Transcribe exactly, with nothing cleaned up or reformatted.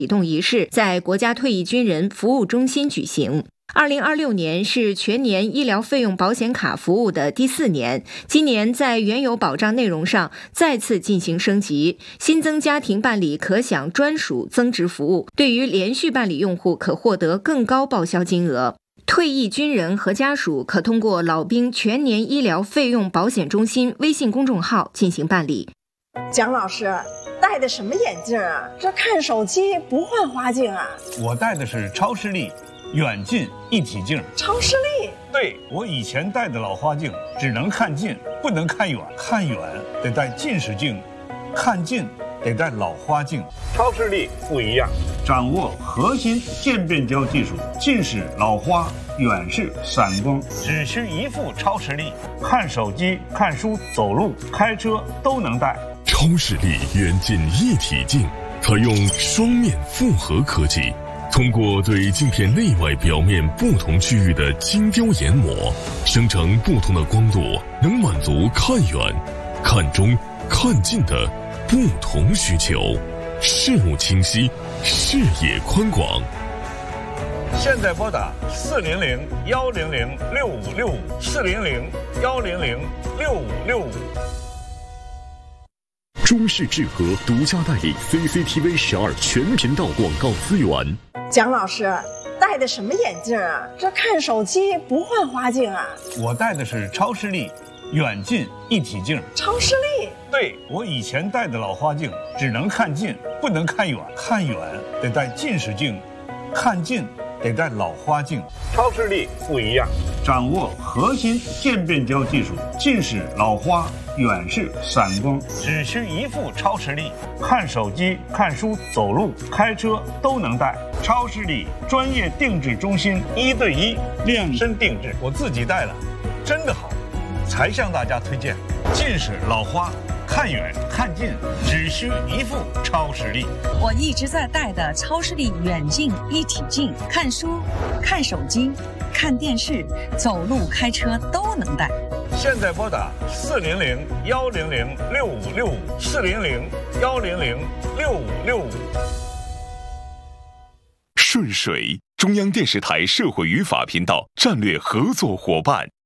启动仪式在国家退役军人服务中心举行。二零二六年是全年医疗费用保险卡服务的第四年，今年在原有保障内容上再次进行升级，新增家庭办理可享专属增值服务，对于连续办理用户可获得更高报销金额。退役军人和家属可通过老兵全年医疗费用保险中心微信公众号进行办理。 蒋老师，戴的什么眼镜啊？这看手机不换花镜啊？ 我戴的是超视力远近一体镜。 超视力？ 对，我以前戴的老花镜只能看近，不能看远，看远得戴近视镜，看近得戴老花镜。超视力不一样，掌握核心渐变焦技术，近视、老花、远视、散光，只需一副超视力，看手机、看书、走路、开车都能戴。 超视力远近一体镜采用双面复合科技，通过对镜片内外表面不同区域的精雕研磨，生成不同的光度，能满足看远、看中、看近的不同需求，视物清晰，视野宽广。 现在拨打四零零幺零零六五六五四零零幺零零六五六五。 中视智和独家代理 C C T V 十二全频道广告资源。 蒋老师，戴的什么眼镜啊？这看手机不换花镜啊？ 我戴的是超视力远近一体镜。 超视力？ 对，我以前戴的老花镜只能看近，不能看远，看远得戴近视镜，看近得戴老花镜。超视力不一样，掌握核心渐变焦技术，近视、老花、远视、散光，只需一副超视力，看手机、看书、走路、开车都能戴。超视力专业定制中心，一对一量身定制，我自己戴了，真的好，才向大家推荐。近视、老花、看远看近只需一副超视力。 我一直在戴的超视力远近一体镜，看书、看手机、看电视、走路、开车都能戴。 现在拨打四零零幺零零六五六五四零零幺零零六五六五。 顺水，中央电视台社会与法频道战略合作伙伴。